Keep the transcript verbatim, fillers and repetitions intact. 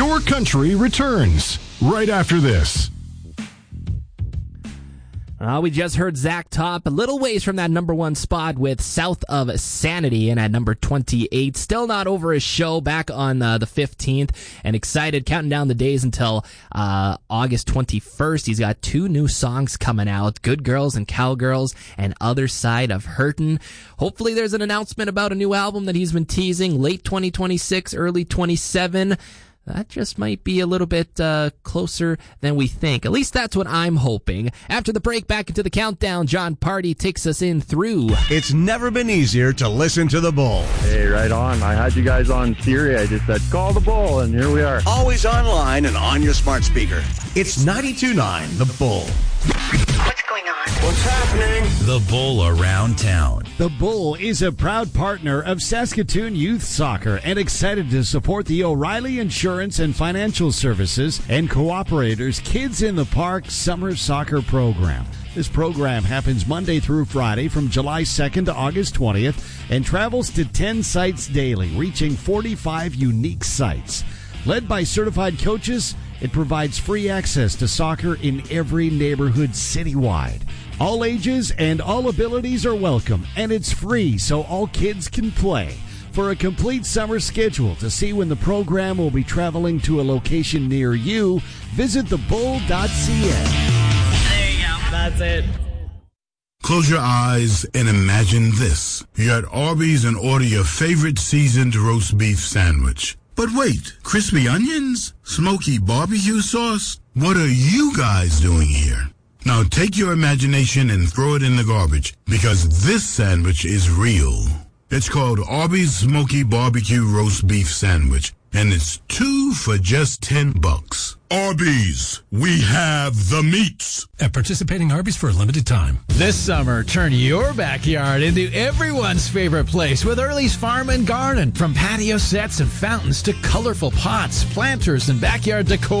Your Country returns right after this. Uh, we just heard Zach Top a little ways from that number one spot with South of Sanity, and at number twenty-eight, still not over his show, back on uh, the fifteenth, and excited, counting down the days until uh, August twenty-first. He's got two new songs coming out, Good Girls and Cowgirls and Other Side of Hurtin'. Hopefully there's an announcement about a new album that he's been teasing, late twenty twenty-six, early twenty-seven. That just might be a little bit uh, closer than we think. At least that's what I'm hoping. After the break, back into the countdown, John Party takes us in through. It's never been easier to listen to the Bull. Hey, right on. I had you guys on Siri. I just said, call the Bull, and here we are. Always online and on your smart speaker. It's ninety-two point nine The Bull. What's going on? What's happening? The Bull Around Town. The Bull is a proud partner of Saskatoon Youth Soccer and excited to support the O'Reilly Insurance and Financial Services and Cooperators Kids in the Park Summer Soccer Program. This program happens Monday through Friday from July second to August twentieth and travels to ten sites daily, reaching forty-five unique sites. Led by certified coaches, it provides free access to soccer in every neighborhood citywide. All ages and all abilities are welcome, and it's free so all kids can play. For a complete summer schedule to see when the program will be traveling to a location near you, visit the bull dot c a. There you go. That's it. Close your eyes and imagine this. You're at Arby's and order your favorite seasoned roast beef sandwich. But wait, crispy onions? Smoky barbecue sauce? What are you guys doing here? Now take your imagination and throw it in the garbage, because this sandwich is real. It's called Arby's Smoky Barbecue Roast Beef Sandwich, and it's two for just ten bucks. Arby's, we have the meats. At participating Arby's for a limited time. This summer, turn your backyard into everyone's favorite place with Early's Farm and Garden. From patio sets and fountains to colorful pots, planters, and backyard decor.